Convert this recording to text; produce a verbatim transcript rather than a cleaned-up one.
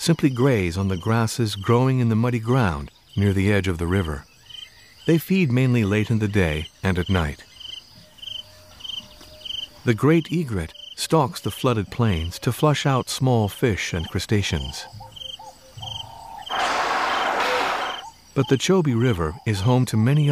simply graze on the grasses growing in the muddy ground near the edge of the river. They feed mainly late in the day and at night. The great egret stalks the flooded plains to flush out small fish and crustaceans. But the Chobe River is home to many